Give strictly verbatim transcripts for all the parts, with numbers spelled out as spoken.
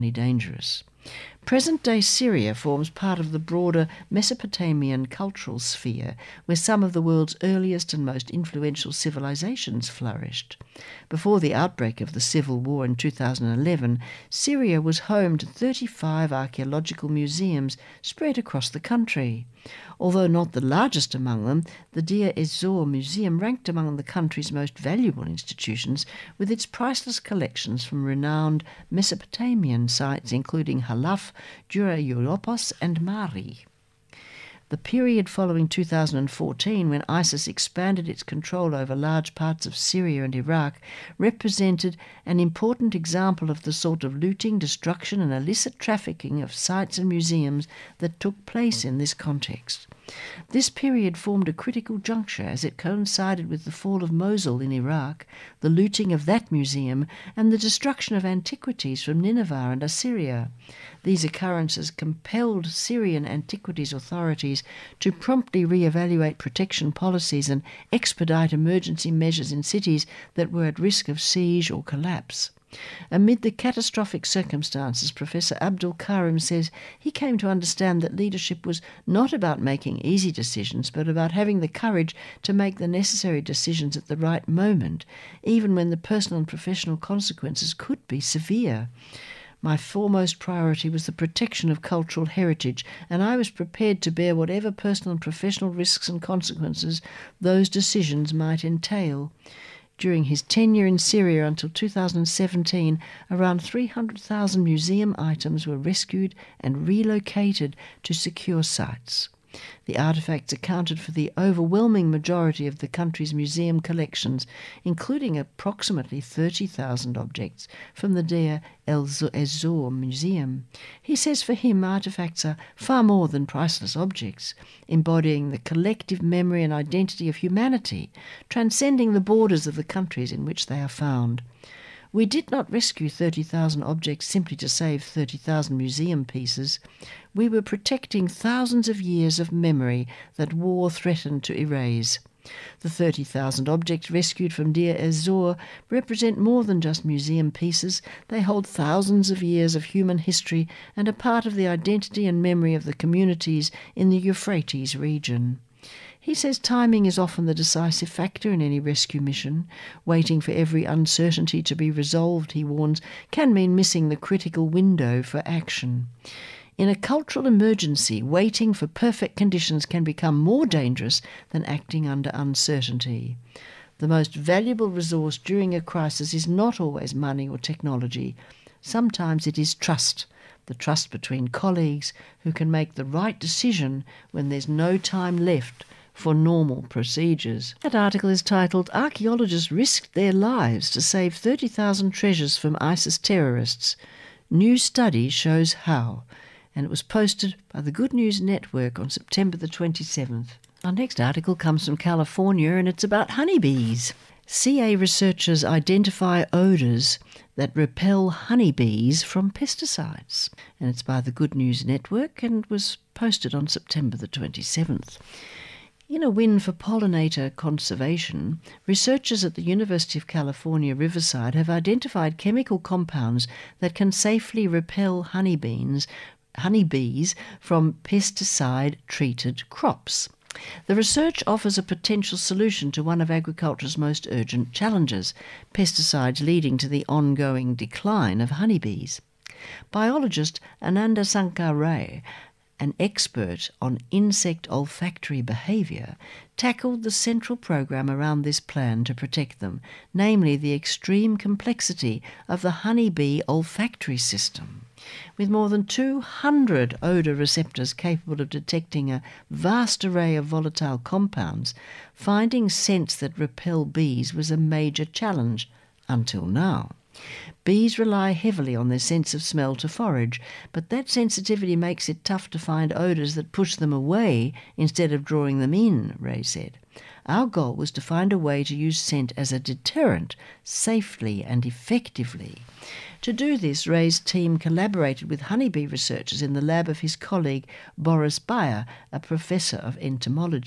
dangerous. Present-day Syria forms part of the broader Mesopotamian cultural sphere, where some of the world's earliest and most influential civilizations flourished. Before the outbreak of the civil war in two thousand eleven, Syria was home to thirty-five archaeological museums spread across the country. Although not the largest among them, the Deir ez-Zor Museum ranked among the country's most valuable institutions with its priceless collections from renowned Mesopotamian sites including Halaf, Dura Europos and Mari. The period following two thousand fourteen, when ISIS expanded its control over large parts of Syria and Iraq, represented an important example of the sort of looting, destruction and illicit trafficking of sites and museums that took place in this context. This period formed a critical juncture as it coincided with the fall of Mosul in Iraq, the looting of that museum, and the destruction of antiquities from Nineveh and Assyria. These occurrences compelled Syrian antiquities authorities to promptly re-evaluate protection policies and expedite emergency measures in cities that were at risk of siege or collapse. Amid the catastrophic circumstances, Professor Abdul Karim says he came to understand that leadership was not about making easy decisions, but about having the courage to make the necessary decisions at the right moment, even when the personal and professional consequences could be severe. My foremost priority was the protection of cultural heritage, and I was prepared to bear whatever personal and professional risks and consequences those decisions might entail. During his tenure in Syria until two thousand seventeen, around three hundred thousand museum items were rescued and relocated to secure sites. The artefacts accounted for the overwhelming majority of the country's museum collections, including approximately thirty thousand objects from the Deir ez-Zor Museum. He says for him artefacts are far more than priceless objects, embodying the collective memory and identity of humanity, transcending the borders of the countries in which they are found. We did not rescue thirty thousand objects simply to save thirty thousand museum pieces. We were protecting thousands of years of memory that war threatened to erase. The thirty thousand objects rescued from Deir ez-Zor represent more than just museum pieces. They hold thousands of years of human history and are part of the identity and memory of the communities in the Euphrates region. He says timing is often the decisive factor in any rescue mission. Waiting for every uncertainty to be resolved, he warns, can mean missing the critical window for action. In a cultural emergency, waiting for perfect conditions can become more dangerous than acting under uncertainty. The most valuable resource during a crisis is not always money or technology. Sometimes it is trust. The trust between colleagues who can make the right decision when there's no time left for normal procedures. That article is titled "Archaeologists Risked Their Lives to Save thirty thousand Treasures from ISIS Terrorists. New Study Shows How," and it was posted by the Good News Network on September the twenty-seventh. Our next article comes from California and it's about honeybees. C A researchers identify odours that repel honeybees from pesticides, and it's by the Good News Network and was posted on September the twenty-seventh. In a win for pollinator conservation, researchers at the University of California, Riverside have identified chemical compounds that can safely repel honeybees, honeybees from pesticide-treated crops. The research offers a potential solution to one of agriculture's most urgent challenges, pesticides leading to the ongoing decline of honeybees. Biologist Ananda Sankar Ray, an expert on insect olfactory behaviour, tackled the central program around this plan to protect them, namely the extreme complexity of the honeybee olfactory system. With more than two hundred odour receptors capable of detecting a vast array of volatile compounds, finding scents that repel bees was a major challenge until now. Bees rely heavily on their sense of smell to forage, but that sensitivity makes it tough to find odours that push them away instead of drawing them in, Ray said. Our goal was to find a way to use scent as a deterrent, safely and effectively. To do this, Ray's team collaborated with honeybee researchers in the lab of his colleague Boris Bayer, a professor of entomology.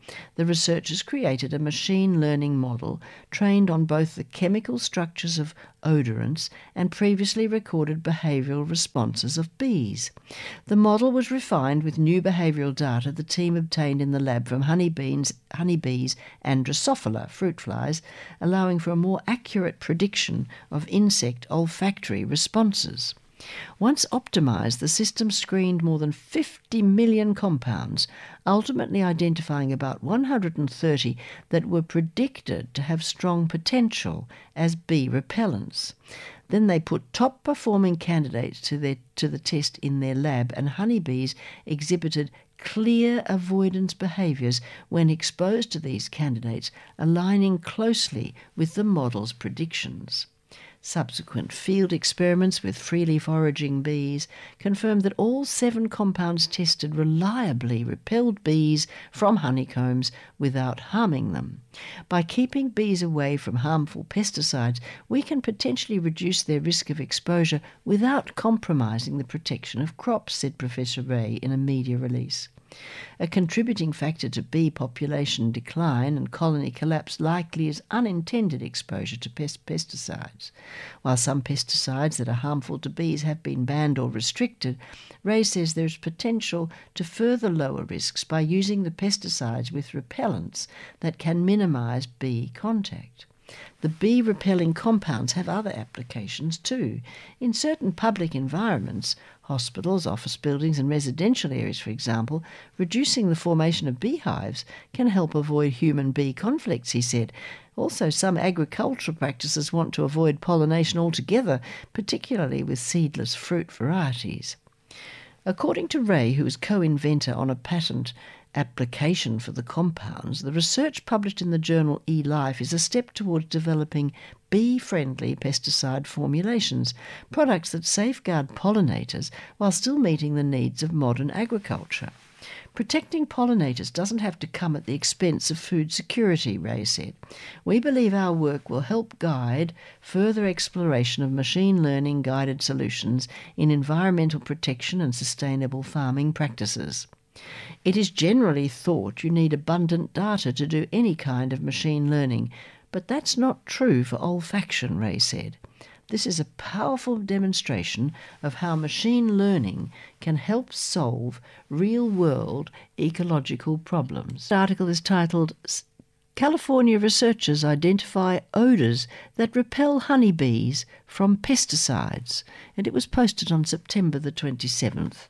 The researchers created a machine learning model trained on both the chemical structures of odorants and previously recorded behavioural responses of bees. The model was refined with new behavioural data the team obtained in the lab from honeybees, honeybees and Drosophila fruit flies, allowing for a more accurate prediction of insect olfactory responses. Once optimised, the system screened more than fifty million compounds, ultimately identifying about one hundred thirty that were predicted to have strong potential as bee repellents. Then they put top-performing candidates to, their, to the test in their lab, and honeybees exhibited clear avoidance behaviours when exposed to these candidates, aligning closely with the model's predictions. Subsequent field experiments with freely foraging bees confirmed that all seven compounds tested reliably repelled bees from honeycombs without harming them. By keeping bees away from harmful pesticides, we can potentially reduce their risk of exposure without compromising the protection of crops, said Professor Ray in a media release. A contributing factor to bee population decline and colony collapse likely is unintended exposure to pest pesticides. While some pesticides that are harmful to bees have been banned or restricted, Ray says there is potential to further lower risks by using the pesticides with repellents that can minimise bee contact. The bee-repelling compounds have other applications too. In certain public environments, hospitals, office buildings and residential areas, for example, reducing the formation of beehives can help avoid human-bee conflicts, he said. Also, some agricultural practices want to avoid pollination altogether, particularly with seedless fruit varieties. According to Ray, who is co-inventor on a patent application for the compounds, the research published in the journal eLife is a step towards developing bee-friendly pesticide formulations, products that safeguard pollinators while still meeting the needs of modern agriculture. Protecting pollinators doesn't have to come at the expense of food security, Ray said. We believe our work will help guide further exploration of machine learning guided solutions in environmental protection and sustainable farming practices. It is generally thought you need abundant data to do any kind of machine learning, but that's not true for olfaction, Ray said. This is a powerful demonstration of how machine learning can help solve real-world ecological problems. The article is titled, California Researchers Identify Odours That Repel Honeybees from Pesticides, and it was posted on September the twenty-seventh.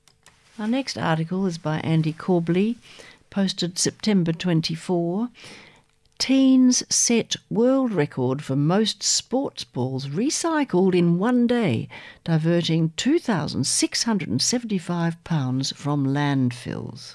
Our next article is by Andy Corbley, posted September twenty-fourth. Teens set world record for most sports balls recycled in one day, diverting two thousand six hundred seventy-five pounds from landfills.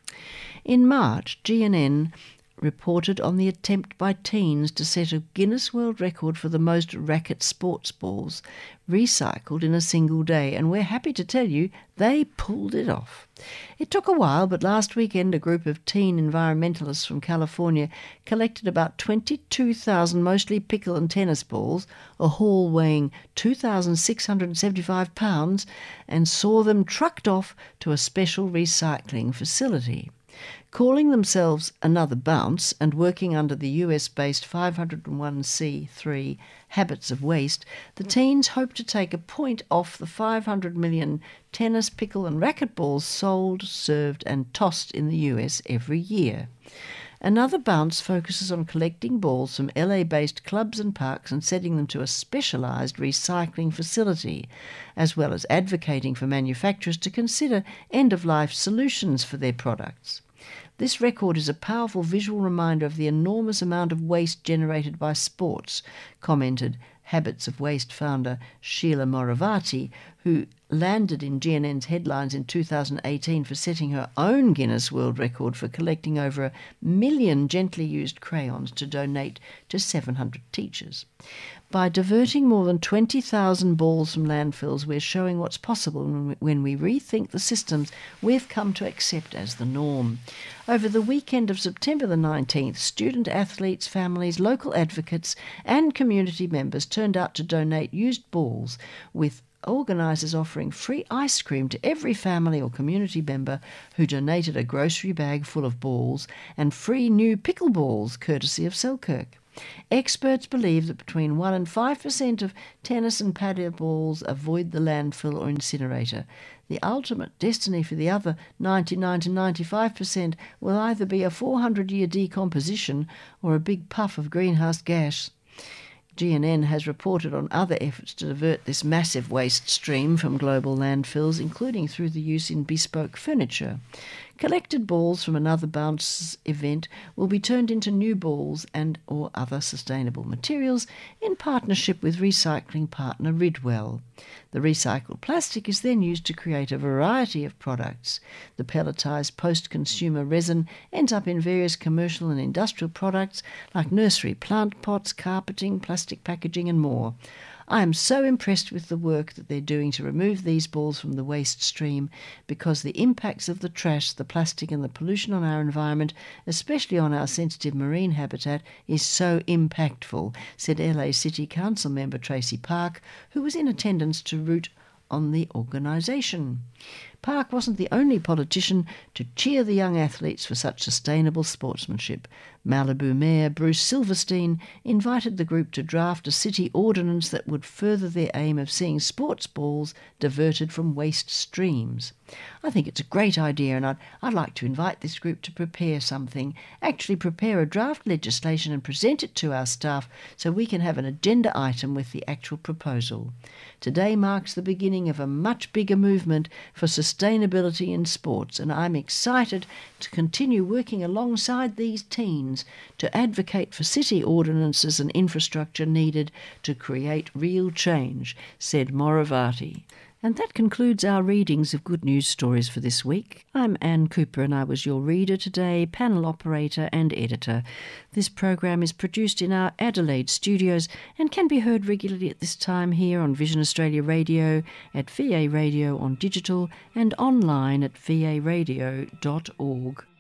In March, G N N reported on the attempt by teens to set a Guinness World Record for the most racket sports balls recycled in a single day, and we're happy to tell you they pulled it off. It took a while, but last weekend a group of teen environmentalists from California collected about twenty-two thousand mostly pickle and tennis balls, a haul weighing two thousand six hundred seventy-five pounds, and saw them trucked off to a special recycling facility. Calling themselves Another Bounce and working under the U S-based five oh one c three Habits of Waste, the teens hope to take a point off the five hundred million tennis, pickle and racket balls sold, served and tossed in the U S every year. Another Bounce focuses on collecting balls from L A-based clubs and parks and sending them to a specialised recycling facility, as well as advocating for manufacturers to consider end-of-life solutions for their products. This record is a powerful visual reminder of the enormous amount of waste generated by sports, commented Habits of Waste founder Sheila Moravati, who landed in G N N's headlines in two thousand eighteen for setting her own Guinness World Record for collecting over a million gently used crayons to donate to seven hundred teachers. By diverting more than twenty thousand balls from landfills, we're showing what's possible when we rethink the systems we've come to accept as the norm. Over the weekend of September the nineteenth, student athletes, families, local advocates and community members turned out to donate used balls with organisers offering free ice cream to every family or community member who donated a grocery bag full of balls, and free new pickleballs courtesy of Selkirk. Experts believe that between one and five percent of tennis and paddle balls avoid the landfill or incinerator. The ultimate destiny for the other ninety-nine to ninety-five percent will either be a four hundred year decomposition or a big puff of greenhouse gas. G N N has reported on other efforts to divert this massive waste stream from global landfills, including through the use in bespoke furniture. Collected balls from another bounce event will be turned into new balls and or other sustainable materials in partnership with recycling partner Ridwell. The recycled plastic is then used to create a variety of products. The pelletized post-consumer resin ends up in various commercial and industrial products like nursery plant pots, carpeting, plastic packaging and more. I am so impressed with the work that they're doing to remove these balls from the waste stream, because the impacts of the trash, the plastic and the pollution on our environment, especially on our sensitive marine habitat, is so impactful, said L A City Council member Tracy Park, who was in attendance to root on the organisation. Park wasn't the only politician to cheer the young athletes for such sustainable sportsmanship. Malibu Mayor Bruce Silverstein invited the group to draft a city ordinance that would further their aim of seeing sports balls diverted from waste streams. I think it's a great idea, and I'd, I'd like to invite this group to prepare something, actually prepare a draft legislation and present it to our staff so we can have an agenda item with the actual proposal. Today marks the beginning of a much bigger movement for sustainability in sports, and I'm excited to continue working alongside these teens to advocate for city ordinances and infrastructure needed to create real change, said Moravati. And that concludes our readings of Good News Stories for this week. I'm Anne Cooper and I was your reader today, panel operator and editor. This program is produced in our Adelaide studios and can be heard regularly at this time here on Vision Australia Radio, at V A Radio on digital and online at v a radio dot org.